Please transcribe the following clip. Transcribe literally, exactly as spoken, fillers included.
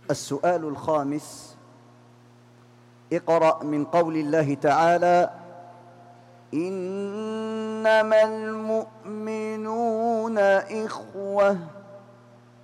السؤال الخامس: اقرأ من قول الله تعالى: إنما المؤمنون إخوة.